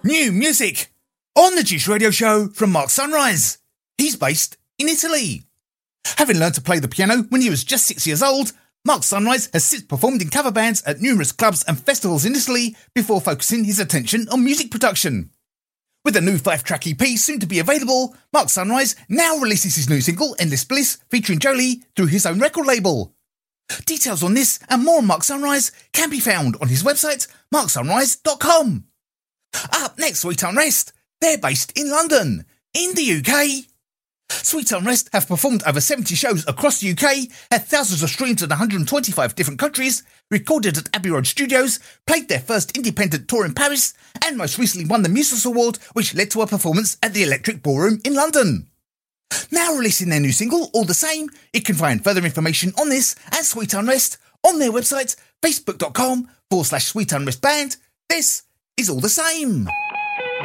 New music on the Juice Radio Show from Mark Sunrise. He's based in Italy. Having learned to play the piano when he was just 6 years old, Mark Sunrise has since performed in cover bands at numerous clubs and festivals in Italy before focusing his attention on music production. With a new 5-track EP soon to be available, Mark Sunrise now releases his new single, Endless Bliss, featuring Jolie, through his own record label. Details on this and more on Mark Sunrise can be found on his website, marksunrise.com. Up next, Sweet Unrest. They're based in London, in the UK. Sweet Unrest have performed over 70 shows across the UK, had thousands of streams in 125 different countries, recorded at Abbey Road Studios, played their first independent tour in Paris, and most recently won the Musos Award, which led to a performance at the Electric Ballroom in London. Now releasing their new single, All the Same, you can find further information on this and Sweet Unrest on their website, facebook.com/Sweet Unrest Band. This is All the Same.